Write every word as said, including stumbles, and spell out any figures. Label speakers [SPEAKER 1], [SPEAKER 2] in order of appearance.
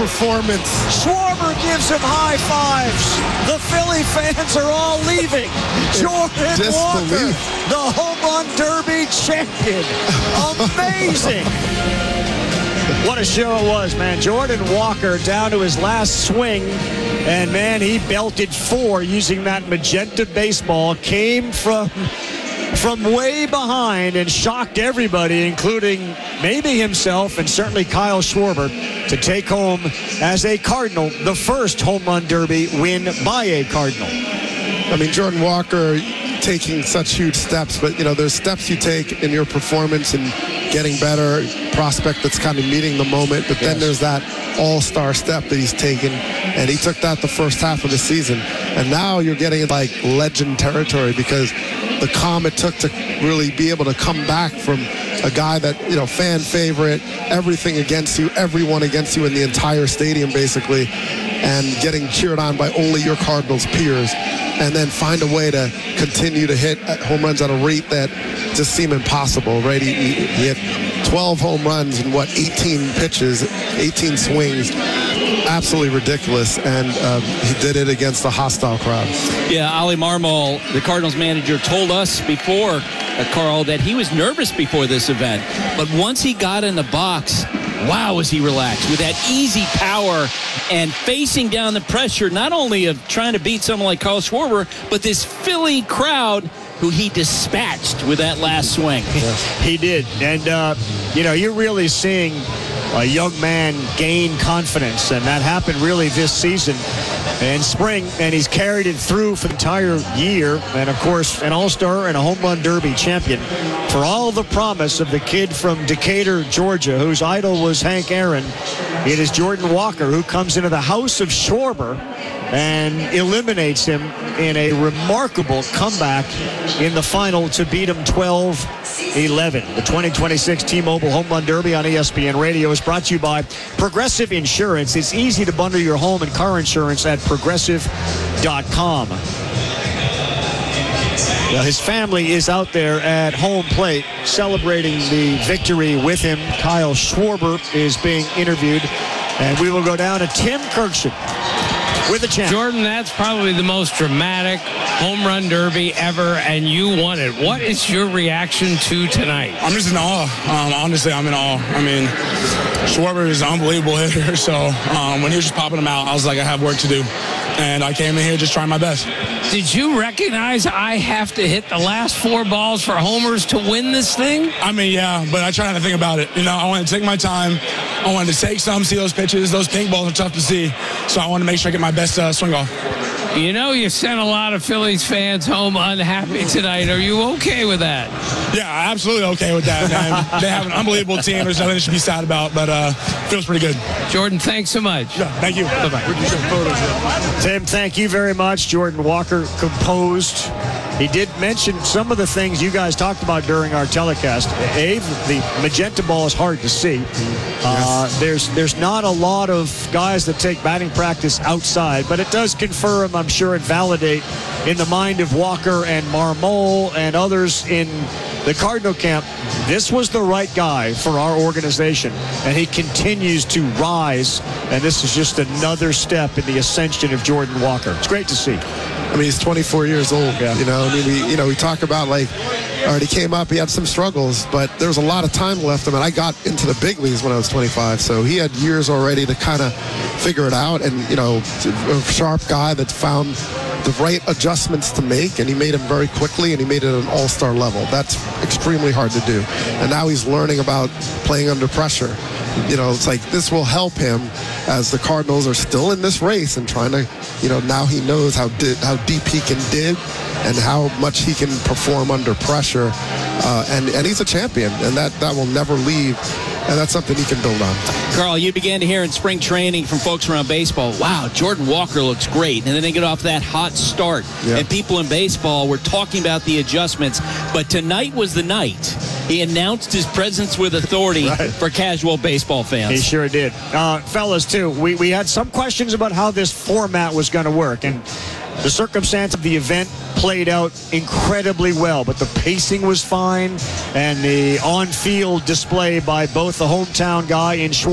[SPEAKER 1] performance.
[SPEAKER 2] Schwarber gives him high fives. The Philly fans are all leaving. Jordan Walker, the home run derby champion. Amazing. What a show it was, man. Jordan Walker down to his last swing. And, man, he belted four using that magenta baseball. Came from... from way behind and shocked everybody, including maybe himself and certainly Kyle Schwarber, to take home as a Cardinal the first home run derby win by a Cardinal.
[SPEAKER 1] I mean, Jordan Walker taking such huge steps, but, you know, there's steps you take in your performance and getting better, prospect that's kind of meeting the moment, but yes. Then there's that all-star step that he's taken, and he took that the first half of the season. And now you're getting like legend territory because the calm it took to really be able to come back from a guy that, you know, fan favorite, everything against you, everyone against you in the entire stadium basically, and getting cheered on by only your Cardinals peers, and then find a way to continue to hit home runs at a rate that just seemed impossible, right? He, he, he had twelve home runs in, what, eighteen pitches, eighteen swings. Absolutely ridiculous, and uh, he did it against a hostile crowd.
[SPEAKER 3] Yeah, Oli Marmol, the Cardinals manager, told us before, uh, Carl, that he was nervous before this event. But once he got in the box, wow, was he relaxed with that easy power and facing down the pressure, not only of trying to beat someone like Kyle Schwarber, but this Philly crowd who he dispatched with that last swing.
[SPEAKER 2] Yes. He did. And, uh, you know, you're really seeing a young man gain confidence, and that happened really this season in spring, and he's carried it through for the entire year, and of course an all-star and a home run derby champion. For all the promise of the kid from Decatur, Georgia, whose idol was Hank Aaron, it is Jordan Walker who comes into the house of Schwarber and eliminates him in a remarkable comeback in the final to beat him twelve eleven. The twenty twenty-six T-Mobile Home Run Derby on E S P N Radio is brought to you by Progressive Insurance. It's easy to bundle your home and car insurance at progressive dot com. Well, his family is out there at home plate celebrating the victory with him. Kyle Schwarber is being interviewed, and we will go down to Tim Kirkshin with a chance.
[SPEAKER 4] Jordan, that's probably the most dramatic home run derby ever, and you won it. What is your reaction to tonight?
[SPEAKER 5] I'm just in awe. Um, honestly, I'm in awe. I mean, Schwarber is an unbelievable hitter, so um, when he was just popping them out, I was like, I have work to do. And I came in here just trying my best.
[SPEAKER 4] Did you recognize I have to hit the last four balls for homers to win this thing?
[SPEAKER 5] I mean, yeah, but I try not to think about it. You know, I wanted to take my time. I wanted to take some, see those pitches. Those pink balls are tough to see, so I want to make sure I get my best uh, swing off.
[SPEAKER 4] You know you sent a lot of Phillies fans home unhappy tonight. Are you okay with that?
[SPEAKER 5] Yeah, absolutely okay with that, man. They have an unbelievable team. There's nothing to should be sad about, but uh, feels pretty good.
[SPEAKER 4] Jordan, thanks so much.
[SPEAKER 5] Yeah, thank you.
[SPEAKER 4] Bye-bye.
[SPEAKER 2] Tim, thank you very much. Jordan Walker composed. He did mention some of the things you guys talked about during our telecast. Abe, the magenta ball is hard to see. Uh, there's there's not a lot of guys that take batting practice outside, but it does confirm, I'm sure, and validate in the mind of Walker and Marmol and others in the Cardinal camp, this was the right guy for our organization, and he continues to rise, and this is just another step in the ascension of Jordan Walker. It's great to see.
[SPEAKER 1] I mean, he's twenty-four years old. Yeah. You know, I mean, we, you know, we talk about like, all right, he came up, he had some struggles, but there was a lot of time left. I mean, I got into the big leagues when I was twenty-five, so he had years already to kind of figure it out. And, you know, a sharp guy that found the right adjustments to make, and he made them very quickly, and he made it at an all-star level. That's extremely hard to do. And now he's learning about playing under pressure. You know, it's like this will help him as the Cardinals are still in this race and trying to, you know, now he knows how di- how deep he can dig and how much he can perform under pressure. Uh, and, and he's a champion, and that, that will never leave. And that's something he can build on.
[SPEAKER 3] Carl, you began to hear in spring training from folks around baseball, wow, Jordan Walker looks great. And then they get off that hot start. Yeah. And people in baseball were talking about the adjustments. But tonight was the night. He announced his presence with authority right. for casual baseball fans.
[SPEAKER 2] He sure did. Uh, fellas, too, we, we had some questions about how this format was going to work. And the circumstance of the event played out incredibly well, but the pacing was fine, and the on-field display by both the hometown guy in Schwarber